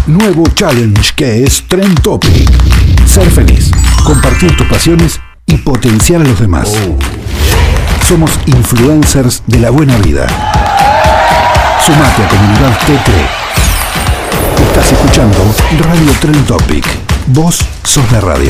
nuevo challenge que es Trend Topic. Ser feliz, compartir tus pasiones y potenciar a los demás. Somos influencers de la buena vida. Sumate a Comunidad T3. Estás escuchando Radio Trend Topic. Vos sos la radio.